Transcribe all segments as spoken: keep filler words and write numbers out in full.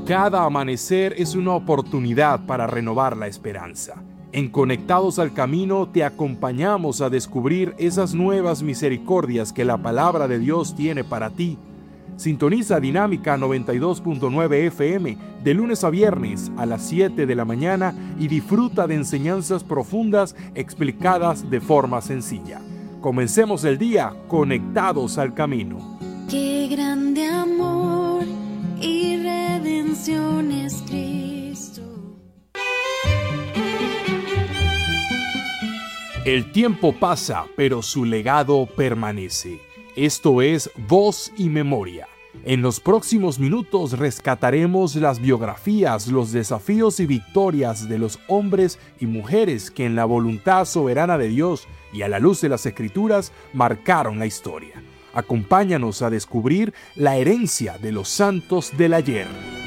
Cada amanecer es una oportunidad para renovar la esperanza. En Conectados al Camino te acompañamos a descubrir esas nuevas misericordias que la palabra de Dios tiene para ti. Sintoniza Dinámica noventa y dos punto nueve F M de lunes a viernes a las siete de la mañana y disfruta de enseñanzas profundas explicadas de forma sencilla. Comencemos el día conectados al camino. Qué grande amor y redención es Cristo. El tiempo pasa, pero su legado permanece. Esto es Voz y Memoria. En los próximos minutos rescataremos las biografías, los desafíos y victorias de los hombres y mujeres que en la voluntad soberana de Dios y a la luz de las Escrituras marcaron la historia. Acompáñanos a descubrir la herencia de los santos del ayer.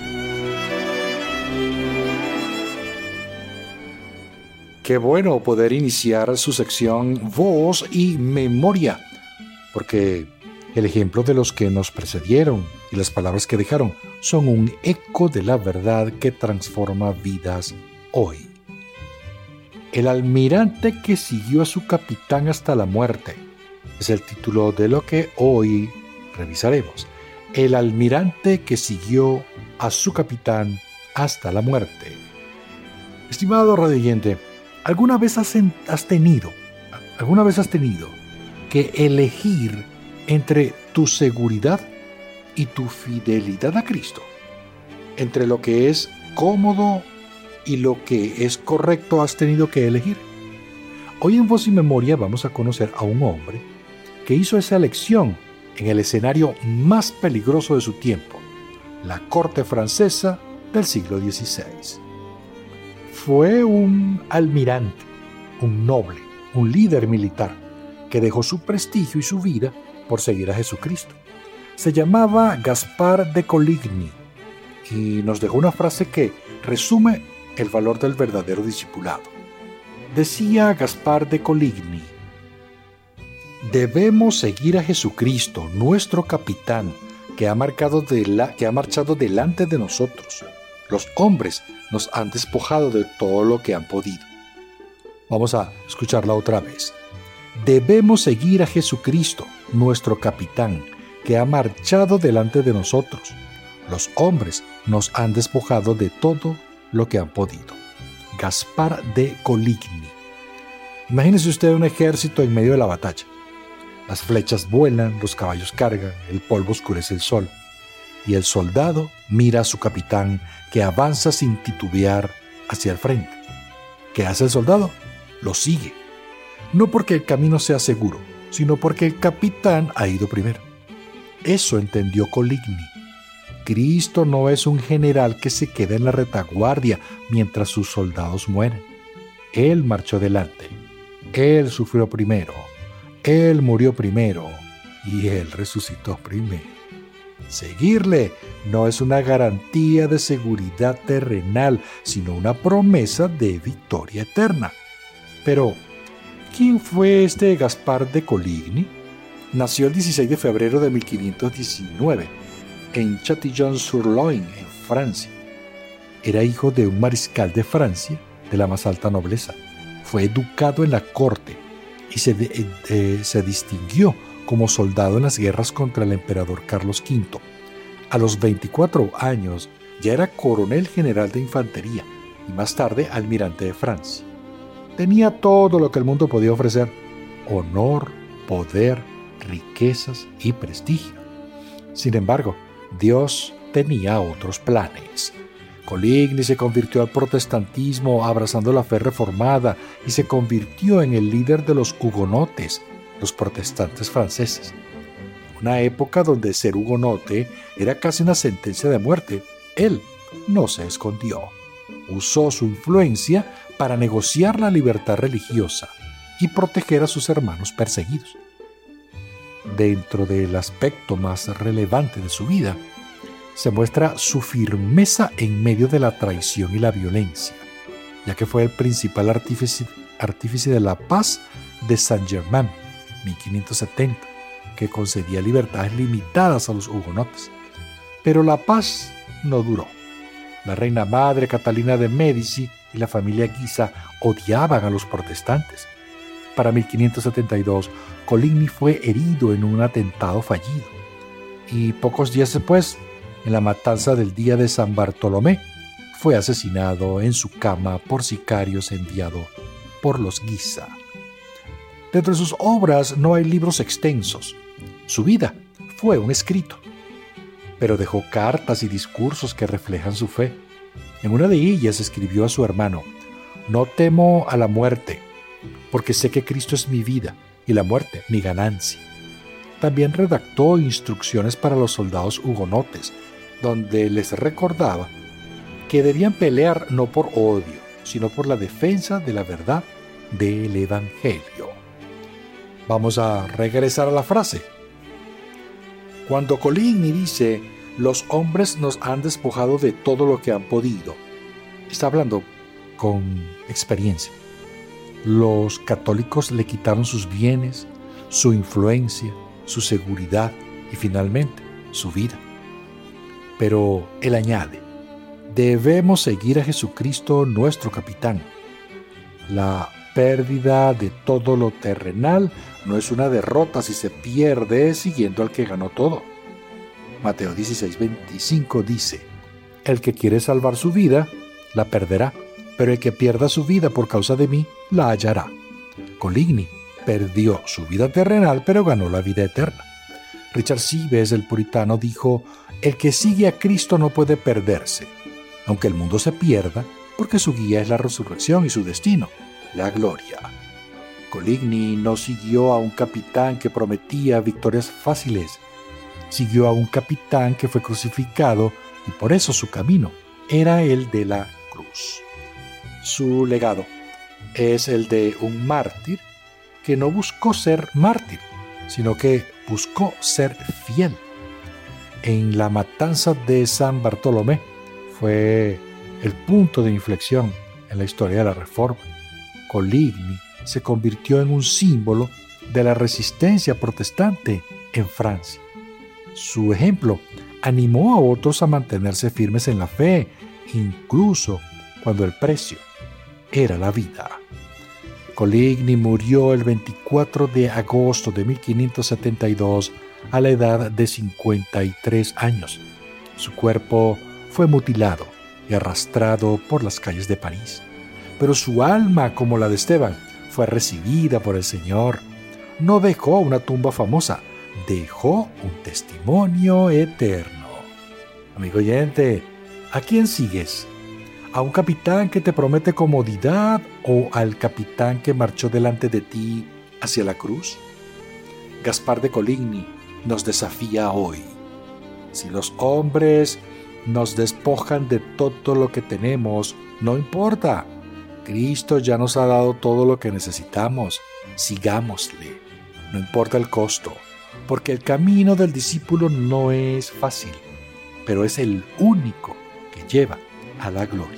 Qué bueno poder iniciar su sección Voz y Memoria, porque el ejemplo de los que nos precedieron y las palabras que dejaron son un eco de la verdad que transforma vidas hoy. El almirante que siguió a su capitán hasta la muerte es el título de lo que hoy revisaremos. El almirante que siguió a su capitán hasta la muerte. Estimado radioyente, ¿alguna vez has, en, has tenido, alguna vez has tenido que elegir entre tu seguridad y tu fidelidad a Cristo? Entre lo que es cómodo y lo que es correcto has tenido que elegir. Hoy en Voz y Memoria vamos a conocer a un hombre que hizo esa elección en el escenario más peligroso de su tiempo, la corte francesa del siglo dieciséis. Fue un almirante, un noble, un líder militar que dejó su prestigio y su vida por seguir a Jesucristo. Se llamaba Gaspar de Coligny y nos dejó una frase que resume el valor del verdadero discipulado. Decía Gaspar de Coligny: debemos seguir a Jesucristo, nuestro capitán, que ha, marcado de la, que ha marchado delante de nosotros. Los hombres nos han despojado de todo lo que han podido. Vamos a escucharla otra vez. Debemos seguir a Jesucristo, nuestro capitán, que ha marchado delante de nosotros. Los hombres nos han despojado de todo lo que han podido. Gaspar de Coligny. Imagínese usted un ejército en medio de la batalla. Las flechas vuelan, los caballos cargan, el polvo oscurece el sol. Y el soldado mira a su capitán que avanza sin titubear hacia el frente. ¿Qué hace el soldado? Lo sigue. No porque el camino sea seguro, sino porque el capitán ha ido primero. Eso entendió Coligny. Cristo no es un general que se queda en la retaguardia mientras sus soldados mueren. Él marchó delante. Él sufrió primero. Él murió primero. Y Él resucitó primero. Seguirle no es una garantía de seguridad terrenal, sino una promesa de victoria eterna. Pero, ¿quién fue este Gaspar de Coligny? Nació el dieciséis de febrero de mil quinientos diecinueve en Châtillon-sur-Loing, en Francia. Era hijo de un mariscal de Francia de la más alta nobleza. Fue educado en la corte y se, de, eh, se distinguió como soldado en las guerras contra el emperador Carlos quinto. A los veinticuatro años ya era coronel general de infantería y más tarde almirante de Francia. Tenía todo lo que el mundo podía ofrecer: honor, poder, riquezas y prestigio. Sin embargo, Dios tenía otros planes. Coligny se convirtió al protestantismo abrazando la fe reformada y se convirtió en el líder de los hugonotes, los protestantes franceses. Una época donde ser hugonote era casi una sentencia de muerte. Él no se escondió. Usó su influencia para negociar la libertad religiosa y proteger a sus hermanos perseguidos. Dentro del aspecto más relevante de su vida, se muestra su firmeza en medio de la traición y la violencia, ya que fue el principal artífice, artífice de la paz de Saint-Germain, mil quinientos setenta, que concedía libertades limitadas a los hugonotes. Pero la paz no duró. La reina madre Catalina de Médici y la familia Guisa odiaban a los protestantes. Para mil quinientos setenta y dos, Coligny fue herido en un atentado fallido. Y pocos días después, en la matanza del día de San Bartolomé, fue asesinado en su cama por sicarios enviados por los Guisa. Dentro de sus obras no hay libros extensos. Su vida fue un escrito, pero dejó cartas y discursos que reflejan su fe. En una de ellas escribió a su hermano: «No temo a la muerte, porque sé que Cristo es mi vida y la muerte mi ganancia». También redactó instrucciones para los soldados hugonotes, donde les recordaba que debían pelear no por odio, sino por la defensa de la verdad del Evangelio. Vamos a regresar a la frase. Cuando Coligny dice, los hombres nos han despojado de todo lo que han podido, está hablando con experiencia. Los católicos le quitaron sus bienes, su influencia, su seguridad y finalmente su vida. Pero él añade, debemos seguir a Jesucristo nuestro capitán. La pérdida de todo lo terrenal no es una derrota si se pierde siguiendo al que ganó todo. Mateo dieciséis veinticinco dice, el que quiere salvar su vida, la perderá, pero el que pierda su vida por causa de mí, la hallará. Coligny perdió su vida terrenal, pero ganó la vida eterna. Richard Sibbes, el puritano, dijo, el que sigue a Cristo no puede perderse, aunque el mundo se pierda, porque su guía es la resurrección y su destino, la gloria. Coligny no siguió a un capitán que prometía victorias fáciles, siguió a un capitán que fue crucificado y por eso su camino era el de la cruz. Su legado es el de un mártir que no buscó ser mártir, sino que buscó ser fiel. En la matanza de San Bartolomé fue el punto de inflexión en la historia de la Reforma. Coligny se convirtió en un símbolo de la resistencia protestante en Francia. Su ejemplo animó a otros a mantenerse firmes en la fe, incluso cuando el precio era la vida. Coligny murió el veinticuatro de agosto de mil quinientos setenta y dos a la edad de cincuenta y tres años. Su cuerpo fue mutilado y arrastrado por las calles de París, pero su alma, como la de Esteban, fue recibida por el Señor. No dejó una tumba famosa, dejó un testimonio eterno. Amigo oyente, ¿a quién sigues? ¿A un capitán que te promete comodidad o al capitán que marchó delante de ti hacia la cruz? Gaspar de Coligny nos desafía hoy. Si los hombres nos despojan de todo lo que tenemos, no importa. Cristo ya nos ha dado todo lo que necesitamos. Sigámosle. No importa el costo, porque el camino del discípulo no es fácil, pero es el único que lleva a la gloria.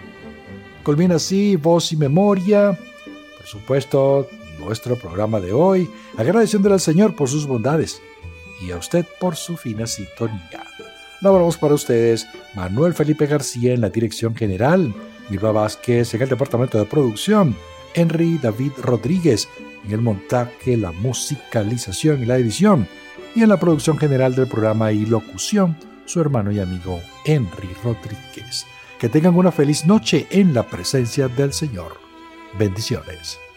Culmina así Voz y Memoria, por supuesto, nuestro programa de hoy, agradeciéndole al Señor por sus bondades y a usted por su fina sintonía. Laboramos para ustedes Manuel Felipe García en la dirección general, Milva Vázquez en el departamento de producción, Henry David Rodríguez en el montaje, la musicalización y la edición, y en la producción general del programa y locución, su hermano y amigo Henry Rodríguez. Que tengan una feliz noche en la presencia del Señor. Bendiciones.